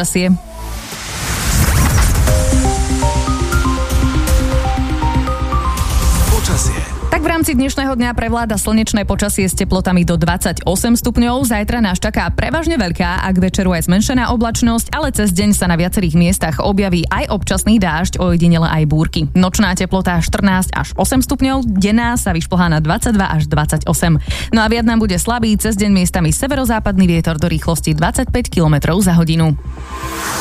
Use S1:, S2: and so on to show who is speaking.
S1: počasie. Tak v rámci dnešného dňa prevláda slnečné počasie s teplotami do 28 stupňov. Zajtra nás čaká prevažne veľká, ak večeru aj zmenšená oblačnosť, ale cez deň sa na viacerých miestach objaví aj občasný dážď, ojedinele aj búrky. Nočná teplota 14 až 8 stupňov, denná sa vyšplhá na 22 až 28. No a viac nám bude slabý, cez deň miestami severozápadný vietor do rýchlosti 25 km za hodinu.